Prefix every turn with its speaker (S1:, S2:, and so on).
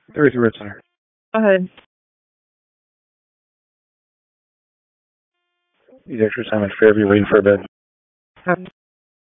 S1: Thursday Red Center.
S2: Go ahead.
S1: He's extra time at Fairview waiting for a bed.